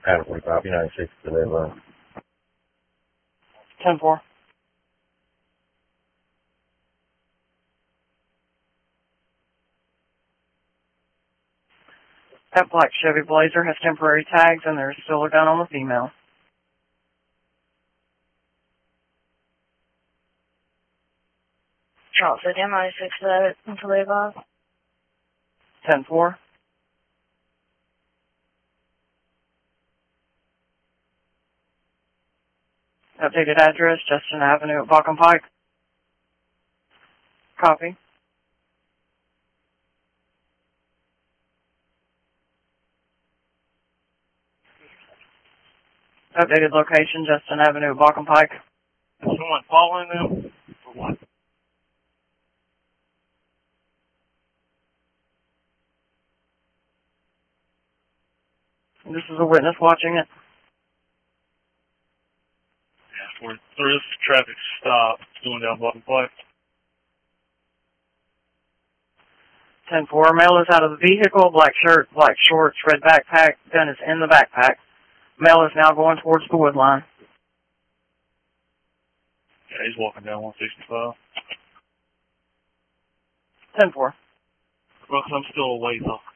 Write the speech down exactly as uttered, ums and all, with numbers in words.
Adam forty-five, United six, deliver. ten four. That black Chevy Blazer has temporary tags, and there's still a gun on the female. Charles, United six, uh, deliver. ten four. Updated address, Justin Avenue at Bauckham Pike. Copy. Updated location, Justin Avenue at Bauckham Pike. Is someone following them? Or what? This is a witness watching it. Yeah, we're through this traffic stop going down Button Pike. ten four, male is out of the vehicle, black shirt, black shorts, red backpack, gun is in the backpack. Male is now going towards the wood line. Yeah, he's walking down one sixty-five. ten four. Well, 'cause I'm still away though.